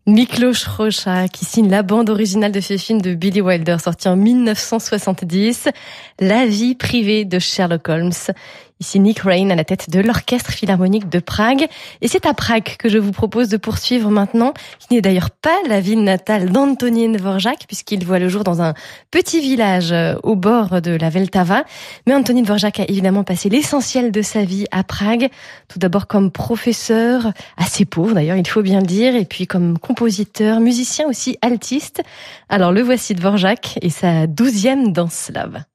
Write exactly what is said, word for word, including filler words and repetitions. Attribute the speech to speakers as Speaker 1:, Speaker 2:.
Speaker 1: Miklos Rozsa qui signe la bande originale de ce film de Billy Wilder sorti en dix-neuf cent soixante-dix, La vie privée de Sherlock Holmes. Ici Nick Rain à la tête de l'Orchestre Philharmonique de Prague. Et c'est à Prague que je vous propose de poursuivre maintenant, qui n'est d'ailleurs pas la ville natale d'Antonín Dvořák, puisqu'il voit le jour dans un petit village au bord de la Vltava. Mais Antonín Dvořák a évidemment passé l'essentiel de sa vie à Prague. Tout d'abord comme professeur, assez pauvre d'ailleurs, il faut bien le dire, et puis comme compositeur, musicien aussi, altiste. Alors le voici Dvořák et sa douzième danse slave.